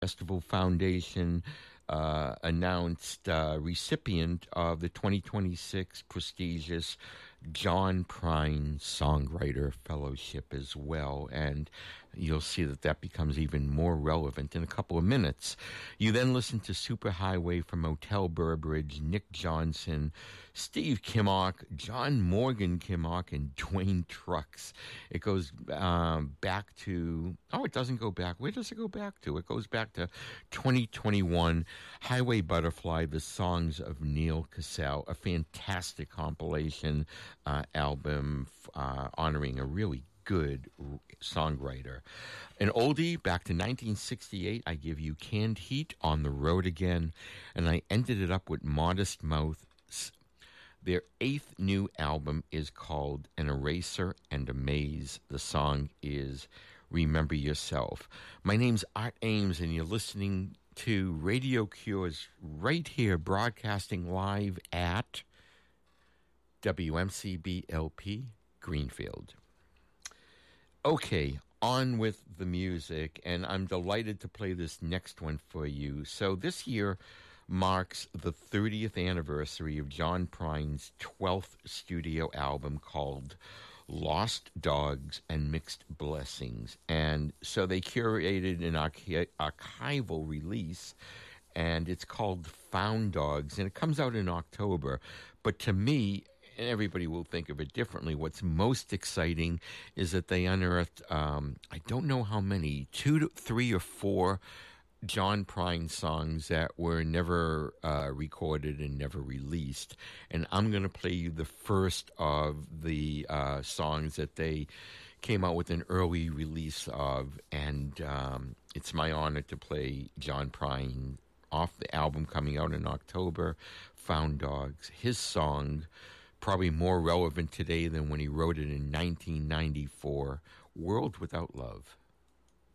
Festival Foundation announced recipient of the 2026 prestigious John Prine Songwriter Fellowship as well. And you'll see that that becomes even more relevant in a couple of minutes. You then listen to Superhighway from Motel Burbridge, Nick Johnson, Steve Kimmock, John Morgan Kimmock, and Dwayne Trucks. It goes back to, it doesn't go back. Where does it go back to? It goes back to 2021, Highway Butterfly, The Songs of Neil Cassell, a fantastic compilation album honoring a really good songwriter. An oldie, back to 1968, I give you Canned Heat, On the Road Again, and I ended it up with Modest Mouth. Their 8th new album is called An Eraser and a Maze. The song is Remember Yourself. My name's Art Ames, and you're listening to Radio Cures right here, broadcasting live at WMCB-LP Greenfield. Okay, on with the music, and I'm delighted to play this next one for you. So this year marks the 30th anniversary of John Prine's 12th studio album called Lost Dogs and Mixed Blessings. And so they curated an archival release, and it's called Found Dogs, and it comes out in October. But to me, and everybody will think of it differently, what's most exciting is that they unearthed, I don't know how many, 2 to 3 or 4 John Prine songs that were never recorded and never released. And I'm going to play you the first of the songs that they came out with an early release of. And it's my honor to play John Prine off the album coming out in October, Found Dogs. His song, probably more relevant today than when he wrote it in 1994, World Without Love.